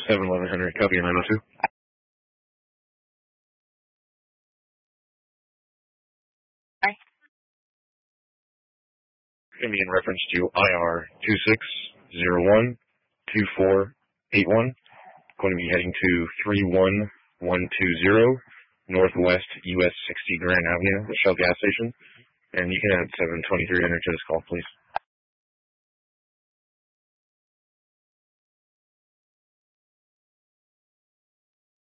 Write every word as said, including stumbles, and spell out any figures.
seven eleven Henry, copy nine oh two. Hi. Going to be in reference to I R two six zero one two four eight one. Going to be heading to three one one two zero Northwest U S sixty Grand Avenue, the Shell gas station. And you can add seven twenty-three enter to this call, please.